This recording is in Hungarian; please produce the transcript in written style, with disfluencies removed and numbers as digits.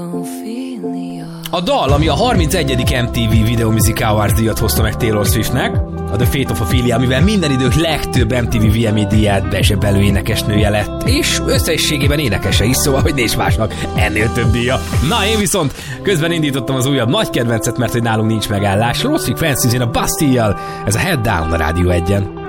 A dal, ami a 31. MTV Video Music Awards díjat hozta meg Taylor Swiftnek, a The Fate of Ophelia, amivel minden idők legtöbb MTV VMA díját bezsebelő énekesnője lett, és összességében énekese is, szóval, hogy nincs másnak ennél több díja. Na, én viszont közben indítottam az újabb nagy kedvencet, mert hogy nálunk nincs megállás. Lost Frequencies a Bastille-jal, ez a Head Down a Rádió 1-en.